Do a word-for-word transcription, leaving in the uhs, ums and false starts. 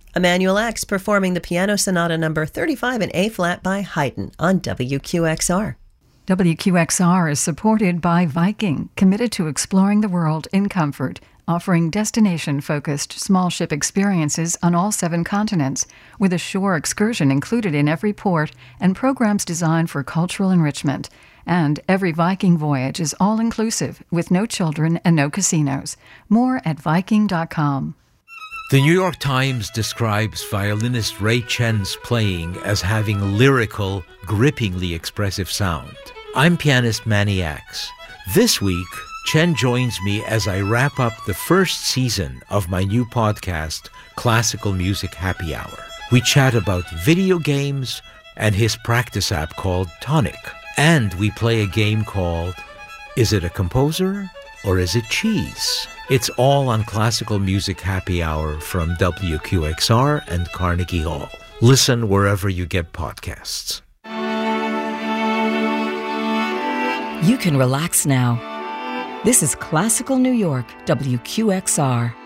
Emanuel X performing the Piano Sonata number thirty-five in A-flat by Haydn on W Q X R. W Q X R is supported by Viking, committed to exploring the world in comfort, offering destination-focused small ship experiences on all seven continents, with a shore excursion included in every port and programs designed for cultural enrichment. And every Viking voyage is all-inclusive, with no children and no casinos. More at Viking dot com. The New York Times describes violinist Ray Chen's playing as having lyrical, grippingly expressive sound. I'm pianist Manny Axe. This week, Chen joins me as I wrap up the first season of my new podcast, Classical Music Happy Hour. We chat about video games and his practice app called Tonic. And we play a game called Is It a Composer or Is It Cheese? It's all on Classical Music Happy Hour from W Q X R and Carnegie Hall. Listen wherever you get podcasts. You can relax now. This is Classical New York, W Q X R.